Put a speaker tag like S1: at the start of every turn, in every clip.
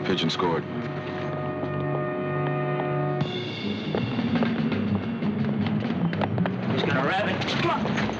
S1: Pigeon scored.
S2: He's got a rabbit. Come on.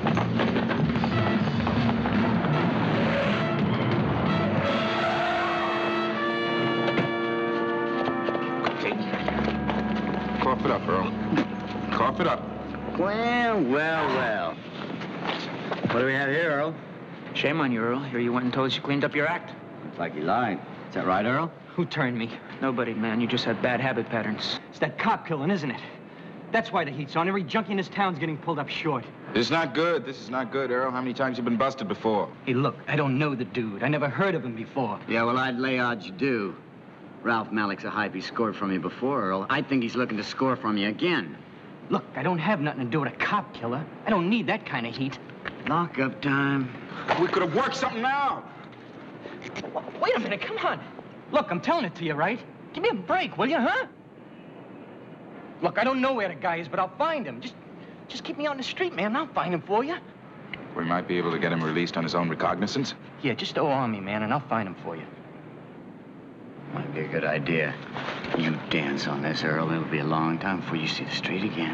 S1: Cough it up, Earl. Cough it up.
S3: Well, well, well. What do we have here, Earl?
S2: Shame on you, Earl. Here you went and told us you cleaned up your act.
S3: Looks like you lied. Is that right, Earl?
S4: Who turned me?
S2: Nobody, man. You just had bad habit patterns.
S4: It's that cop killing, isn't it? That's why the heat's on. Every junkie in this town's getting pulled up short.
S1: This is not good. This is not good, Earl. How many times you been busted before?
S4: Hey, look, I don't know the dude. I never heard of him before.
S3: Yeah, well, I'd lay odds you do. Ralph Malik's a hype. He scored from you before, Earl. I think he's looking to score from you again.
S4: Look, I don't have nothing to do with a cop killer. I don't need that kind of heat.
S3: Lockup time.
S1: We could have worked something out.
S4: Wait a minute, come on. Look, I'm telling it to you, right? Give me a break, will you, huh? Look, I don't know where the guy is, but I'll find him. Just keep me on the street, man. I'll find him for you.
S1: We might be able to get him released on his own recognizance.
S4: Yeah, just on me, man, and I'll find him for you.
S3: Might be a good idea. You dance on this, Earl. It'll be a long time before you see the street again.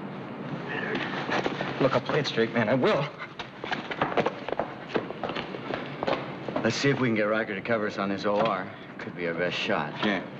S4: Look, I'll play it straight, man. I will.
S3: Let's see if we can get Riker to cover us on this OR. Could be our best shot.
S1: Yeah.